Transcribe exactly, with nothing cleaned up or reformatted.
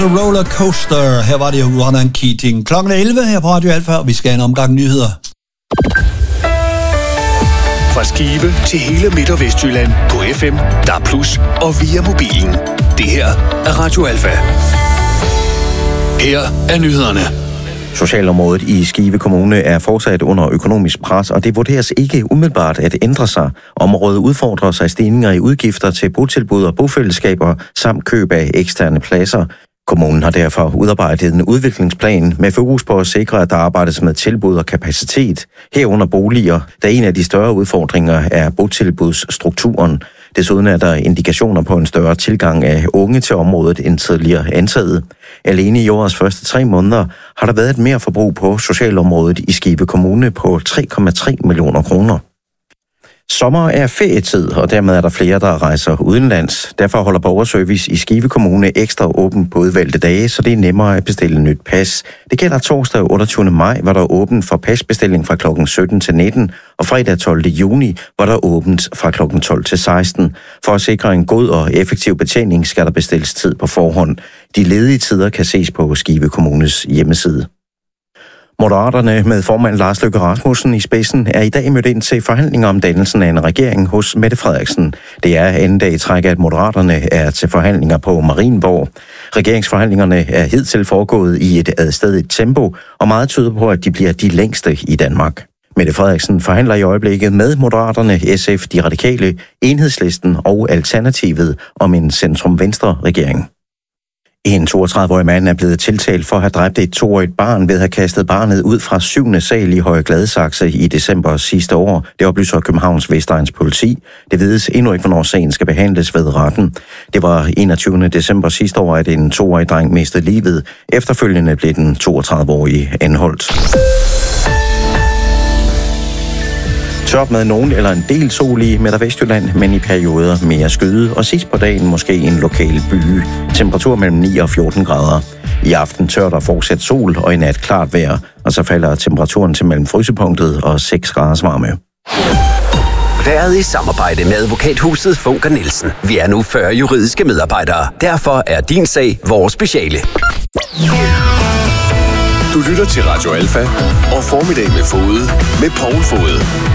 Roller Coaster. Her var det Ronan Keating. Klokken er elleve her på Radio Alfa, og vi skal have en omgang nyheder. Fra Skive til hele Midt- og Vestjylland på F M, D A B plus og via mobilen. Det her er Radio Alfa. Her er nyhederne. Socialområdet i Skive Kommune er fortsat under økonomisk pres, og det vurderes ikke umiddelbart at ændre sig. Området udfordrer sig stigninger i udgifter til botilbud og bofællesskaber samt køb af eksterne pladser. Kommunen har derfor udarbejdet en udviklingsplan med fokus på at sikre, at der arbejdes med tilbud og kapacitet herunder boliger, da en af de større udfordringer er botilbudsstrukturen. Desuden er der indikationer på en større tilgang af unge til området end tidligere antaget. Alene i årets første tre måneder har der været et mere forbrug på socialområdet i Skive Kommune på tre komma tre millioner kroner. Sommer er ferietid, og dermed er der flere, der rejser udenlands. Derfor holder Borgerservice i Skive Kommune ekstra åben på udvalgte dage, så det er nemmere at bestille nyt pas. Det gælder torsdag otteogtyvende maj, hvor der er åbent for pasbestilling fra klokken sytten til nitten, og fredag tolvte juni, hvor der er åbent fra klokken tolv til seksten. For at sikre en god og effektiv betjening skal der bestilles tid på forhånd. De ledige tider kan ses på Skive Kommunes hjemmeside. Moderaterne med formand Lars Løkke Rasmussen i spidsen er i dag mødt ind til forhandlinger om dannelsen af en regering hos Mette Frederiksen. Det er anden dag i træk, at Moderaterne er til forhandlinger på Marienborg. Regeringsforhandlingerne er hidtil foregået i et adstadigt tempo, og meget tyder på, at de bliver de længste i Danmark. Mette Frederiksen forhandler i øjeblikket med Moderaterne, S F, De Radikale, Enhedslisten og Alternativet om en centrum-venstre-regering. En toogtredive-årig mand er blevet tiltalt for at have dræbt et toårigt barn ved at have kastet barnet ud fra syvende sal i Høje Gladsaxe i december sidste år. Det oplyser Københavns Vestegns politi. Det vides endnu ikke, hvornår sagen skal behandles ved retten. Det var enogtyvende december sidste år, at en toårig dreng mistede livet. Efterfølgende blev den toogtredive-årige anholdt. Tørt med nogen eller en del sol i Midt- og Vestjylland, men i perioder mere skyde, og sidst på dagen måske en lokal byge. Temperatur mellem ni og fjorten grader. I aften tørt og fortsat sol, og i nat klart vejr, og så falder temperaturen til mellem frysepunktet og seks graders varme. Været i samarbejde med advokathuset Funker Nielsen. Vi er nu fyrre juridiske medarbejdere. Derfor er din sag vores speciale. Du lytter til Radio Alfa og Formiddag med Fode med Poul Fode.